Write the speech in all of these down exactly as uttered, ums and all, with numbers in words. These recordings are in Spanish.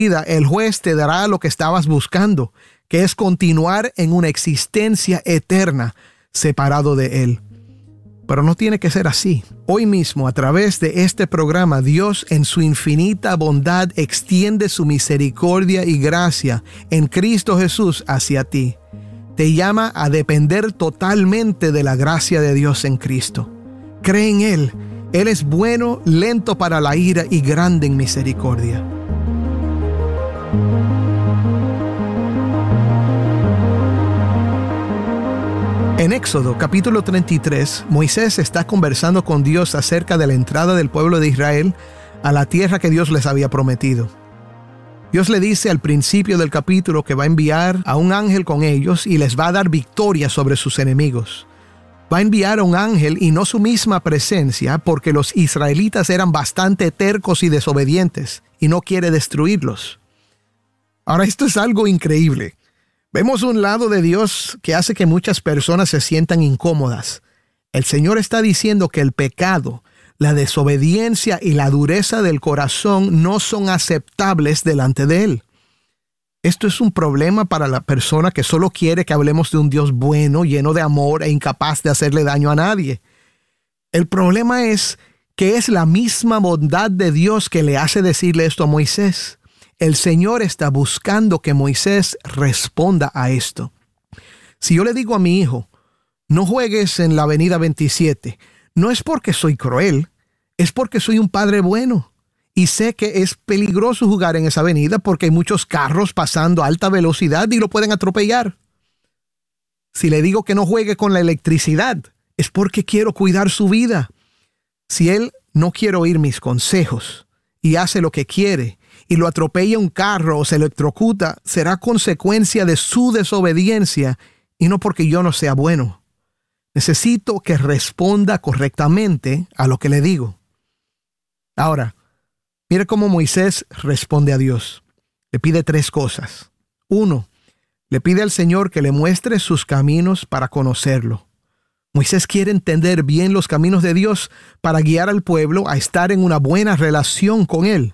el juez te dará lo que estabas buscando, que es continuar en una existencia eterna separado de Él. Pero no tiene que ser así. Hoy mismo, a través de este programa, Dios en su infinita bondad extiende su misericordia y gracia en Cristo Jesús hacia ti. Te llama a depender totalmente de la gracia de Dios en Cristo. Cree en Él. Él es bueno, lento para la ira y grande en misericordia. En Éxodo capítulo treinta y tres, Moisés está conversando con Dios acerca de la entrada del pueblo de Israel a la tierra que Dios les había prometido. Dios le dice al principio del capítulo que va a enviar a un ángel con ellos y les va a dar victoria sobre sus enemigos. Va a enviar a un ángel y no su misma presencia, porque los israelitas eran bastante tercos y desobedientes y no quiere destruirlos. Ahora, esto es algo increíble. Vemos un lado de Dios que hace que muchas personas se sientan incómodas. El Señor está diciendo que el pecado, la desobediencia y la dureza del corazón no son aceptables delante de Él. Esto es un problema para la persona que solo quiere que hablemos de un Dios bueno, lleno de amor e incapaz de hacerle daño a nadie. El problema es que es la misma bondad de Dios que le hace decirle esto a Moisés. El Señor está buscando que Moisés responda a esto. Si yo le digo a mi hijo, no juegues en la avenida veintisiete, no es porque soy cruel, es porque soy un padre bueno. Y sé que es peligroso jugar en esa avenida porque hay muchos carros pasando a alta velocidad y lo pueden atropellar. Si le digo que no juegue con la electricidad, es porque quiero cuidar su vida. Si él no quiere oír mis consejos y hace lo que quiere, y lo atropella un carro o se electrocuta, será consecuencia de su desobediencia y no porque yo no sea bueno. Necesito que responda correctamente a lo que le digo. Ahora, mire cómo Moisés responde a Dios. Le pide tres cosas. Uno, le pide al Señor que le muestre sus caminos para conocerlo. Moisés quiere entender bien los caminos de Dios para guiar al pueblo a estar en una buena relación con Él.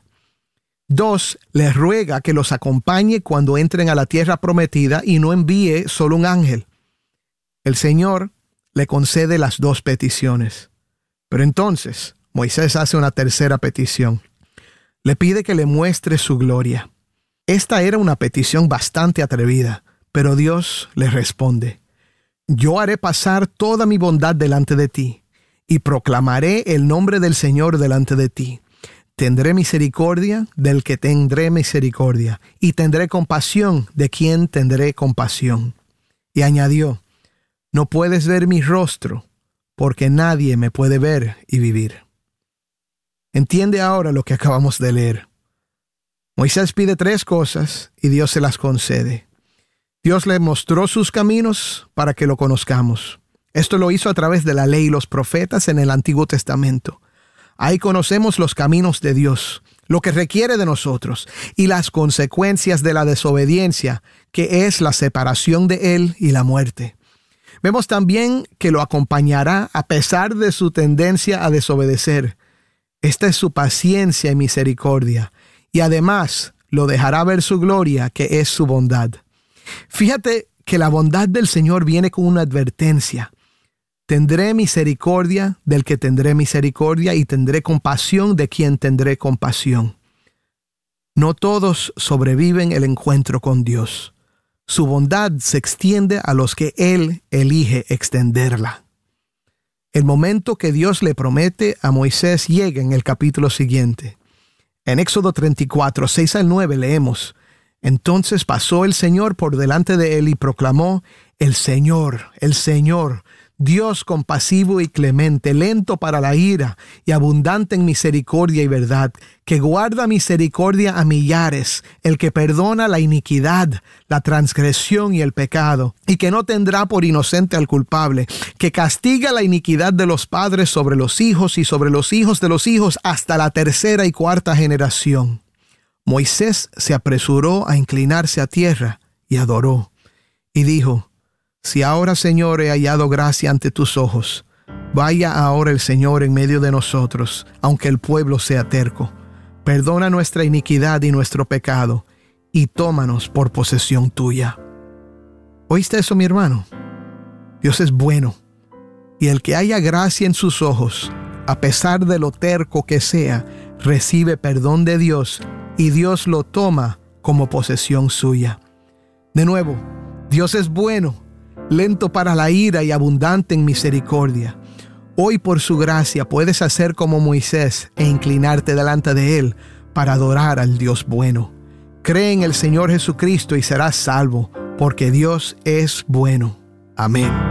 Dos, le ruega que los acompañe cuando entren a la tierra prometida y no envíe solo un ángel. El Señor le concede las dos peticiones. Pero entonces, Moisés hace una tercera petición. Le pide que le muestre su gloria. Esta era una petición bastante atrevida, pero Dios le responde: Yo haré pasar toda mi bondad delante de ti, y proclamaré el nombre del Señor delante de ti. Tendré misericordia del que tendré misericordia, y tendré compasión de quien tendré compasión. Y añadió: No puedes ver mi rostro, porque nadie me puede ver y vivir. Entiende ahora lo que acabamos de leer. Moisés pide tres cosas y Dios se las concede. Dios le mostró sus caminos para que lo conozcamos. Esto lo hizo a través de la ley y los profetas en el Antiguo Testamento. Ahí conocemos los caminos de Dios, lo que requiere de nosotros y las consecuencias de la desobediencia, que es la separación de Él y la muerte. Vemos también que lo acompañará a pesar de su tendencia a desobedecer. Esta es su paciencia y misericordia, y además lo dejará ver su gloria, que es su bondad. Fíjate que la bondad del Señor viene con una advertencia. Tendré misericordia del que tendré misericordia y tendré compasión de quien tendré compasión. No todos sobreviven el encuentro con Dios. Su bondad se extiende a los que Él elige extenderla. El momento que Dios le promete a Moisés llega en el capítulo siguiente. En Éxodo treinta y cuatro, seis al nueve leemos: Entonces pasó el Señor por delante de él y proclamó: El Señor, el Señor, Dios compasivo y clemente, lento para la ira y abundante en misericordia y verdad, que guarda misericordia a millares, el que perdona la iniquidad, la transgresión y el pecado, y que no tendrá por inocente al culpable, que castiga la iniquidad de los padres sobre los hijos y sobre los hijos de los hijos hasta la tercera y cuarta generación. Moisés se apresuró a inclinarse a tierra y adoró, y dijo: Si ahora, Señor, he hallado gracia ante tus ojos, vaya ahora el Señor en medio de nosotros, aunque el pueblo sea terco. Perdona nuestra iniquidad y nuestro pecado, y tómanos por posesión tuya. ¿Oíste eso, mi hermano? Dios es bueno, y el que haya gracia en sus ojos, a pesar de lo terco que sea, recibe perdón de Dios, y Dios lo toma como posesión suya. De nuevo, Dios es bueno, lento para la ira y abundante en misericordia. Hoy, por su gracia, puedes hacer como Moisés e inclinarte delante de Él para adorar al Dios bueno. Cree en el Señor Jesucristo y serás salvo, porque Dios es bueno. Amén.